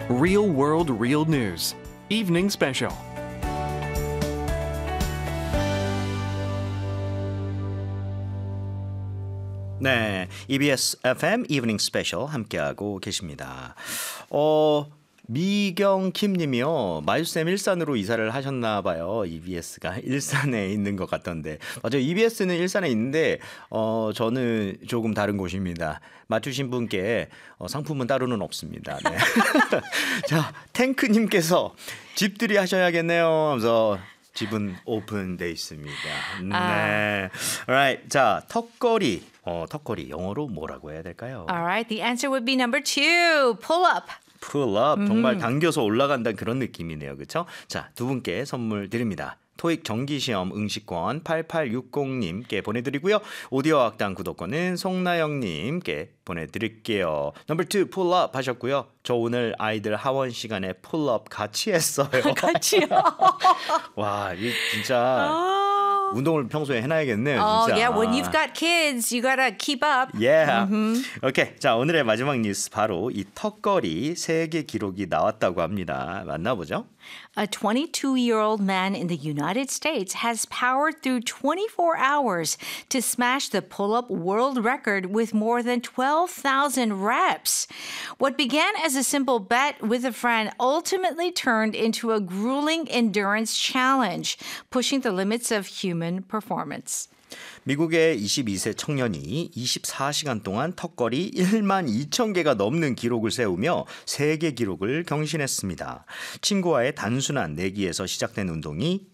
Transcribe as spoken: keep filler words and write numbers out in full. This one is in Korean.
Real World Real News Evening Special. 네, 이비에스 에프엠 이브닝 스페셜 함께하고 계십니다. 어, 미경 김님이요. 마유쌤 일산으로 이사를 하셨나 봐요. 이비에스가 일산에 있는 것 같던데. 맞아요. 이비에스는 일산에 있는데 어, 저는 조금 다른 곳입니다. 맞추신 분께 어, 상품은 따로는 없습니다. 네. 자, 탱크님께서 집들이 하셔야겠네요 하면서 집은 오픈돼 있습니다. 네. Alright. 자, 턱걸이. 어, 턱걸이 영어로 뭐라고 해야 될까요? Alright, the answer would be number two. Pull up. Pull up. 정말 당겨서 올라간다는 그런 느낌이네요. 그렇죠? 자, 두 분께 선물 드립니다. 토익 정기시험 응시권 팔팔육공님께 보내드리고요. 오디오 학당 구독권은 송나영님께 보내드릴게요. 넘버 투 pull up 하셨고요. 저 오늘 아이들 하원 시간에 pull up 같이 했어요. 같이요. 와, 이 진짜 운동을 평소에 해놔야겠네요. Oh, 진짜. yeah. When you've got kids, you gotta keep up. Yeah. 오케이. 자, 오늘의 마지막 뉴스 바로 이 턱걸이 세계 기록이 나왔다고 합니다. 만나보죠. A twenty-two-year-old man in the United States has powered through twenty-four hours to smash the pull-up world record with more than twelve thousand reps. What began as a simple bet with a friend ultimately turned into a grueling endurance challenge, pushing the limits of human performance. 미국의 이십이 세 청년이 이십사 시간 동안 턱걸이 일만 이천 개가 넘는 기록을 세우며 세계 기록을 경신했습니다. 친구와의 단순한 내기에서 시작된 운동이